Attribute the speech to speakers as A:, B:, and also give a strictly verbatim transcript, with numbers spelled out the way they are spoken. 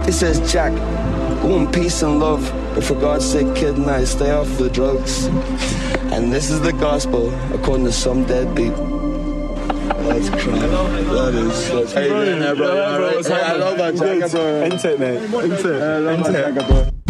A: It says, Jack, go in peace and love, but for God's sake, kid, now stay off the drugs. And this is the gospel, according to some deadbeat. That's crap. That is. That's hey, man, bro. Bro, bro, bro, hey, I love that Jack, bro. Enter it, mate. Enter it. I love that Jack, bro.